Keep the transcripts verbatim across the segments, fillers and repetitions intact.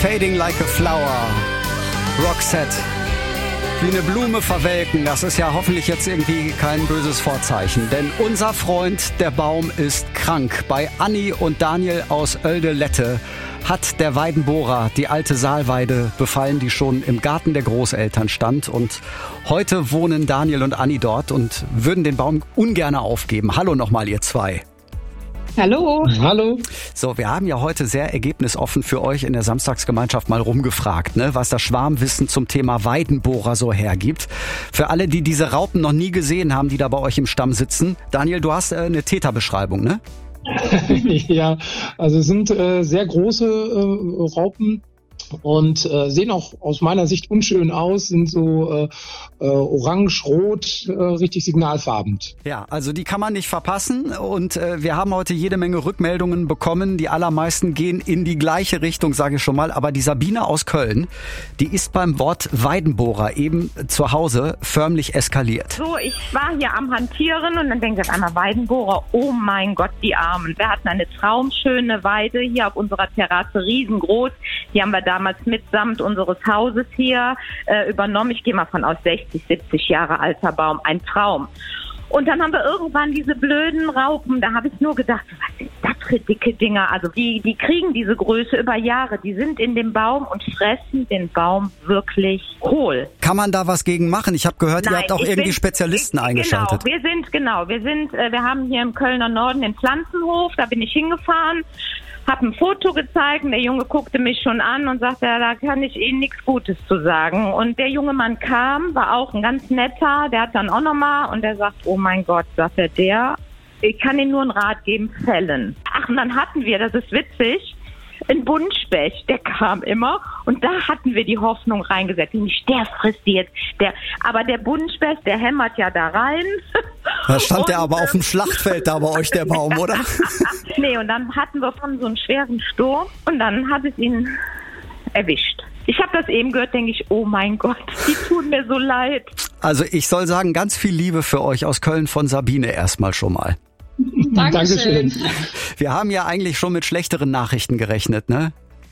Fading like a flower. Roxette. Wie eine Blume verwelken, das ist ja hoffentlich jetzt irgendwie kein böses Vorzeichen. Denn unser Freund, der Baum, ist krank. Bei Anni und Daniel aus Oelde-Lette hat der Weidenbohrer die alte Saalweide befallen, die schon im Garten der Großeltern stand. Und heute wohnen Daniel und Anni dort und würden den Baum ungern aufgeben. Hallo nochmal, ihr zwei. Hallo. Hallo. So, wir haben ja heute sehr ergebnisoffen für euch in der Samstagsgemeinschaft mal rumgefragt, ne, was das Schwarmwissen zum Thema Weidenbohrer so hergibt. Für alle, die diese Raupen noch nie gesehen haben, die da bei euch im Stamm sitzen. Daniel, du hast äh, eine Täterbeschreibung, ne? Ja, also es sind äh, sehr große äh, Raupen und äh, sehen auch aus meiner Sicht unschön aus, sind so äh, äh, orange-rot, äh, richtig signalfarbend. Ja, also die kann man nicht verpassen und äh, wir haben heute jede Menge Rückmeldungen bekommen. Die allermeisten gehen in die gleiche Richtung, sage ich schon mal. Aber die Sabine aus Köln, die ist beim Wort Weidenbohrer eben zu Hause förmlich eskaliert. So, ich war hier am Hantieren und dann denke ich auf einmal Weidenbohrer, oh mein Gott, die Armen. Wir hatten eine traumschöne Weide hier auf unserer Terrasse, riesengroß. Die haben wir damals mitsamt unseres Hauses hier äh, übernommen. Ich gehe mal von aus sechzig, siebzig Jahre alter Baum, ein Traum. Und dann haben wir irgendwann diese blöden Raupen, da habe ich nur gedacht, was sind das für dicke Dinger? Also die, die kriegen diese Größe über Jahre, die sind in dem Baum und fressen den Baum wirklich hohl. Kann man da was gegen machen? Ich habe gehört, Nein, ihr habt auch irgendwie bin, Spezialisten ich, eingeschaltet. Genau, wir sind, genau, wir sind, äh, wir haben hier im Kölner Norden den Pflanzenhof, da bin ich hingefahren, habe ein Foto gezeigt und der Junge guckte mich schon an und sagte, ja, da kann ich Ihnen nichts Gutes zu sagen. Und der junge Mann kam, war auch ein ganz netter, der hat dann auch nochmal und der sagt, oh mein Gott, sagt er, der, ich kann Ihnen nur einen Rat geben, fällen. Ach, und dann hatten wir, das ist witzig, ein Buntspecht, der kam immer und da hatten wir die Hoffnung reingesetzt. Nicht der frisst die jetzt, der, aber der Buntspecht, der hämmert ja da rein. Da stand und, der aber auf dem Schlachtfeld da bei euch, der Baum, oder? Nee, und dann hatten wir von so einem schweren Sturm und dann hat es ihn erwischt. Ich habe das eben gehört, denke ich, oh mein Gott, die tun mir so leid. Also ich soll sagen, ganz viel Liebe für euch aus Köln von Sabine erstmal schon mal. Dankeschön. Wir haben ja eigentlich schon mit schlechteren Nachrichten gerechnet, ne?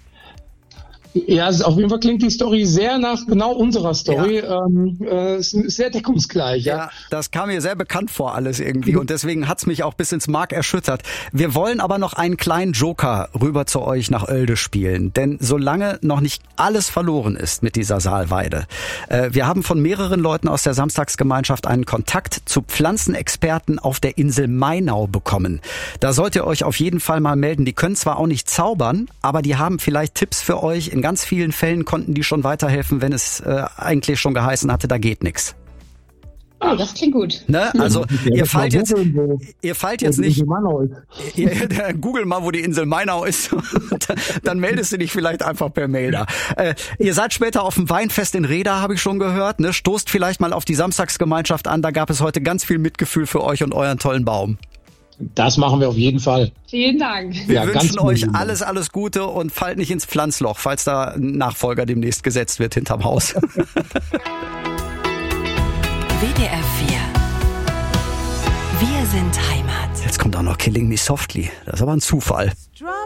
Ja, also auf jeden Fall klingt die Story sehr nach genau unserer Story. Ja. Ähm, äh, ist sehr deckungsgleich. Ja. ja, das kam mir sehr bekannt vor alles irgendwie und deswegen hat's mich auch bis ins Mark erschüttert. Wir wollen aber noch einen kleinen Joker rüber zu euch nach Oelde spielen, denn solange noch nicht alles verloren ist mit dieser Saalweide. Äh, wir haben von mehreren Leuten aus der Samstagsgemeinschaft einen Kontakt zu Pflanzenexperten auf der Insel Mainau bekommen. Da sollt ihr euch auf jeden Fall mal melden. Die können zwar auch nicht zaubern, aber die haben vielleicht Tipps für euch. In ganz vielen Fällen konnten die schon weiterhelfen, wenn es äh, eigentlich schon geheißen hatte, da geht nichts. Oh, das klingt gut. Ne? Also ja, ihr fallt jetzt, wo, ihr fallt jetzt nicht. Ihr, ihr, Google mal, wo die Insel Mainau ist. dann, dann meldest du dich vielleicht einfach per Mail da. Äh, ihr seid später auf dem Weinfest in Reda, habe ich schon gehört. Ne? Stoßt vielleicht mal auf die Samstagsgemeinschaft an. Da gab es heute ganz viel Mitgefühl für euch und euren tollen Baum. Das machen wir auf jeden Fall. Vielen Dank. Wir ja, wünschen euch gut. alles, alles Gute und fallt nicht ins Pflanzloch, falls da ein Nachfolger demnächst gesetzt wird hinterm Haus. W D R vier. Wir sind Heimat. Jetzt kommt auch noch Killing Me Softly. Das ist aber ein Zufall.